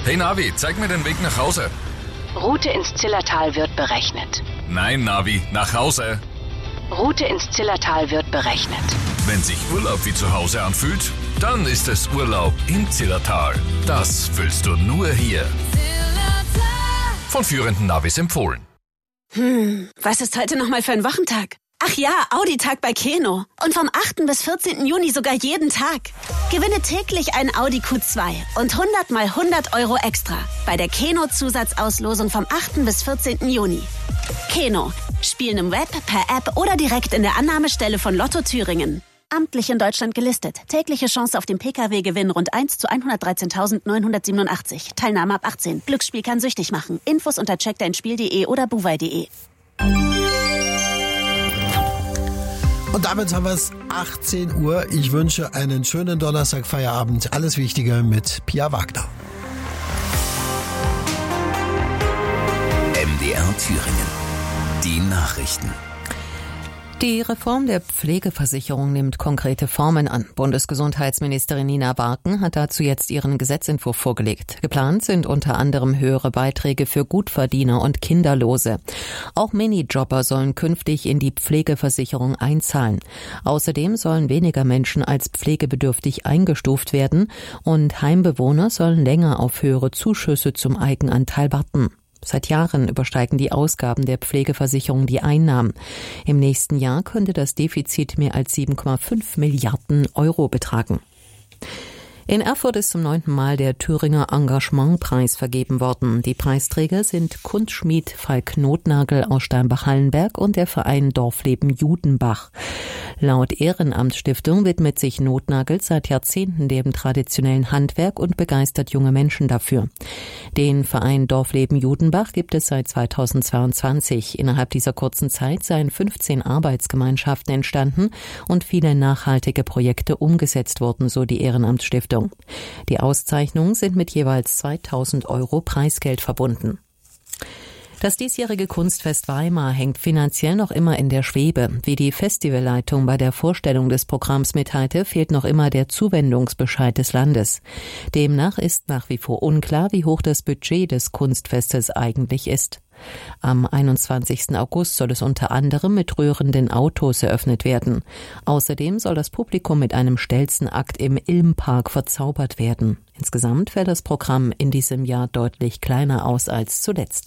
Hey Navi, zeig mir den Weg nach Hause. Route ins Zillertal wird berechnet. Nein, Navi, nach Hause. Route ins Zillertal wird berechnet. Wenn sich Urlaub wie zu Hause anfühlt, dann ist es Urlaub im Zillertal. Das fühlst du nur hier. Von führenden Navis empfohlen. Was ist heute nochmal für ein Wochentag? Ach ja, Audi-Tag bei Keno. Und vom 8. bis 14. Juni sogar jeden Tag. Gewinne täglich einen Audi Q2 und 100 mal 100 Euro extra bei der Keno-Zusatzauslosung vom 8. bis 14. Juni. Keno. Spielen im Web, per App oder direkt in der Annahmestelle von Lotto Thüringen. Amtlich in Deutschland gelistet. Tägliche Chance auf den Pkw-Gewinn rund 1 zu 113.987. Teilnahme ab 18. Glücksspiel kann süchtig machen. Infos unter checkdeinspiel.de oder buwei.de. Und damit haben wir es 18 Uhr. Ich wünsche einen schönen Donnerstag-Feierabend. Alles Wichtige mit Pia Wagner. MDR Thüringen. Die Nachrichten. Die Reform der Pflegeversicherung nimmt konkrete Formen an. Bundesgesundheitsministerin Nina Barken hat dazu jetzt ihren Gesetzentwurf vorgelegt. Geplant sind unter anderem höhere Beiträge für Gutverdiener und Kinderlose. Auch Minijobber sollen künftig in die Pflegeversicherung einzahlen. Außerdem sollen weniger Menschen als pflegebedürftig eingestuft werden und Heimbewohner sollen länger auf höhere Zuschüsse zum Eigenanteil warten. Seit Jahren übersteigen die Ausgaben der Pflegeversicherung die Einnahmen. Im nächsten Jahr könnte das Defizit mehr als 7,5 Milliarden Euro betragen. In Erfurt ist zum 9. Mal der Thüringer Engagementpreis vergeben worden. Die Preisträger sind Kunstschmied Falk Notnagel aus Steinbach-Hallenberg und der Verein Dorfleben Judenbach. Laut Ehrenamtsstiftung widmet sich Notnagel seit Jahrzehnten dem traditionellen Handwerk und begeistert junge Menschen dafür. Den Verein Dorfleben Judenbach gibt es seit 2022. Innerhalb dieser kurzen Zeit seien 15 Arbeitsgemeinschaften entstanden und viele nachhaltige Projekte umgesetzt wurden, so die Ehrenamtsstiftung. Die Auszeichnungen sind mit jeweils 2.000 Euro Preisgeld verbunden. Das diesjährige Kunstfest Weimar hängt finanziell noch immer in der Schwebe. Wie die Festivalleitung bei der Vorstellung des Programms mitteilte, fehlt noch immer der Zuwendungsbescheid des Landes. Demnach ist nach wie vor unklar, wie hoch das Budget des Kunstfestes eigentlich ist. Am 21. August soll es unter anderem mit rührenden Autos eröffnet werden. Außerdem soll das Publikum mit einem Stelzenakt im Ilmpark verzaubert werden. Insgesamt fällt das Programm in diesem Jahr deutlich kleiner aus als zuletzt.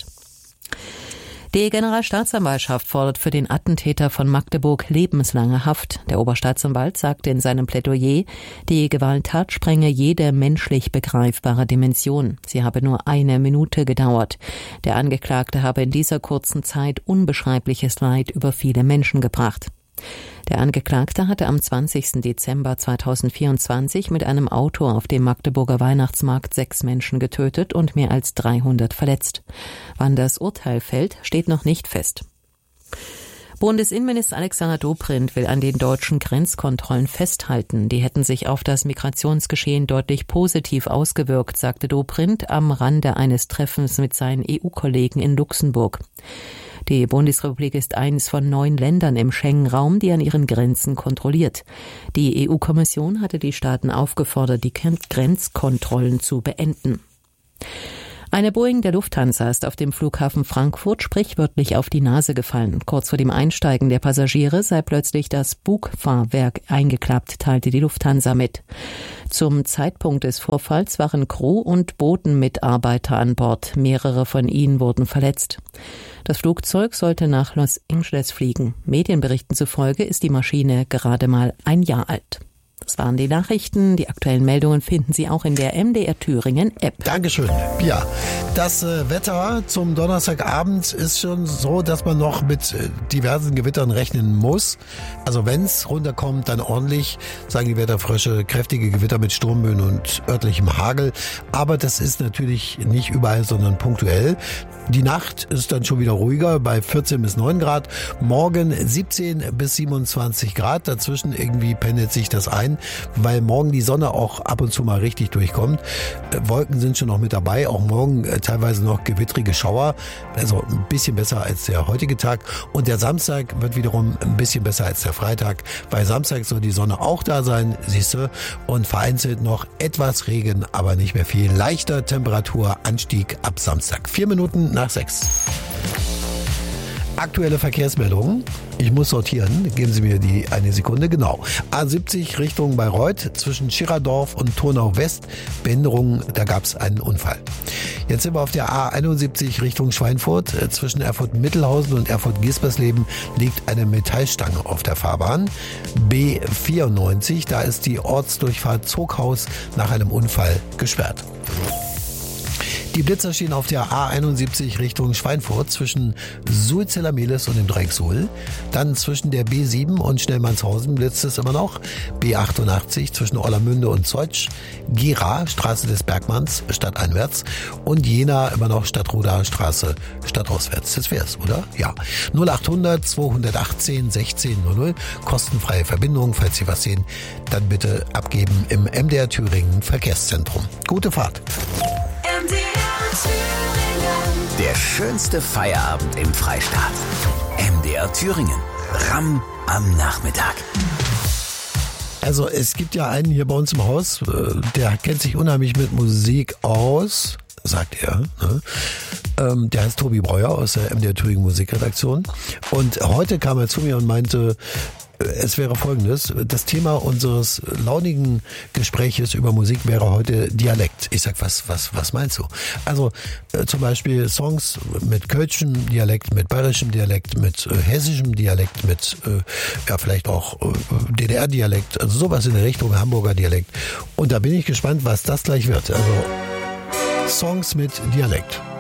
Die Generalstaatsanwaltschaft fordert für den Attentäter von Magdeburg lebenslange Haft. Der Oberstaatsanwalt sagte in seinem Plädoyer, die Gewalttat sprenge jede menschlich begreifbare Dimension. Sie habe nur 1 Minute gedauert. Der Angeklagte habe in dieser kurzen Zeit unbeschreibliches Leid über viele Menschen gebracht. Der Angeklagte hatte am 20. Dezember 2024 mit einem Auto auf dem Magdeburger Weihnachtsmarkt 6 Menschen getötet und mehr als 300 verletzt. Wann das Urteil fällt, steht noch nicht fest. Bundesinnenminister Alexander Dobrindt will an den deutschen Grenzkontrollen festhalten. Die hätten sich auf das Migrationsgeschehen deutlich positiv ausgewirkt, sagte Dobrindt am Rande eines Treffens mit seinen EU-Kollegen in Luxemburg. Die Bundesrepublik ist eines von 9 Ländern im Schengen-Raum, die an ihren Grenzen kontrolliert. Die EU-Kommission hatte die Staaten aufgefordert, die Grenzkontrollen zu beenden. Eine Boeing der Lufthansa ist auf dem Flughafen Frankfurt sprichwörtlich auf die Nase gefallen. Kurz vor dem Einsteigen der Passagiere sei plötzlich das Bugfahrwerk eingeklappt, teilte die Lufthansa mit. Zum Zeitpunkt des Vorfalls waren Crew- und Bodenmitarbeiter an Bord. Mehrere von ihnen wurden verletzt. Das Flugzeug sollte nach Los Angeles fliegen. Medienberichten zufolge ist die Maschine gerade mal 1 Jahr alt. Das waren die Nachrichten. Die aktuellen Meldungen finden Sie auch in der MDR Thüringen App. Dankeschön. Ja, das Wetter zum Donnerstagabend ist schon so, dass man noch mit diversen Gewittern rechnen muss. Also wenn es runterkommt, dann ordentlich, sagen die Wetterfrösche, kräftige Gewitter mit Sturmböen und örtlichem Hagel. Aber das ist natürlich nicht überall, sondern punktuell. Die Nacht ist dann schon wieder ruhiger bei 14 bis 9 Grad. Morgen 17 bis 27 Grad. Dazwischen irgendwie pendelt sich das ein, weil morgen die Sonne auch ab und zu mal richtig durchkommt. Wolken sind schon noch mit dabei. Auch morgen teilweise noch gewittrige Schauer. Also ein bisschen besser als der heutige Tag. Und der Samstag wird wiederum ein bisschen besser als der Freitag. Bei Samstag soll die Sonne auch da sein, siehst du. Und vereinzelt noch etwas Regen, aber nicht mehr viel. Leichter Temperaturanstieg ab Samstag. 4 Minuten nach 6. Aktuelle Verkehrsmeldungen. Ich muss sortieren. Geben Sie mir eine Sekunde. Genau. A70 Richtung Bayreuth zwischen Schirardorf und Turnau West. Behinderung, da gab es einen Unfall. Jetzt sind wir auf der A71 Richtung Schweinfurt. Zwischen Erfurt-Mittelhausen und Erfurt-Gispersleben liegt eine Metallstange auf der Fahrbahn. B94, da ist die Ortsdurchfahrt Zoghaus nach einem Unfall gesperrt. Die Blitzer stehen auf der A71 Richtung Schweinfurt zwischen Suhl-Zeller-Mehlis und dem Dreieck Suhl. Dann zwischen der B7 und Schnellmannshausen blitzt es immer noch. B88 zwischen Orlamünde und Zeutsch. Gera, Straße des Bergmanns, stadteinwärts. Und Jena immer noch Stadtruder, Straße stadtauswärts. Das wär's, oder? Ja. 0800 218 1600. Kostenfreie Verbindung. Falls Sie was sehen, dann bitte abgeben im MDR Thüringen Verkehrszentrum. Gute Fahrt. Der schönste Feierabend im Freistaat. MDR Thüringen. Ramm am Nachmittag. Also es gibt ja einen hier bei uns im Haus, der kennt sich unheimlich mit Musik aus, sagt er. Ne? Der heißt Tobi Breuer aus der MDR Thüringen Musikredaktion. Und heute kam er zu mir und meinte, es wäre Folgendes: Das Thema unseres launigen Gespräches über Musik wäre heute Dialekt. Ich sag, was meinst du? Also zum Beispiel Songs mit kölschem Dialekt, mit bayerischem Dialekt, mit hessischem Dialekt, mit vielleicht auch DDR-Dialekt, also sowas in der Richtung, Hamburger Dialekt. Und da bin ich gespannt, was das gleich wird. Also Songs mit Dialekt.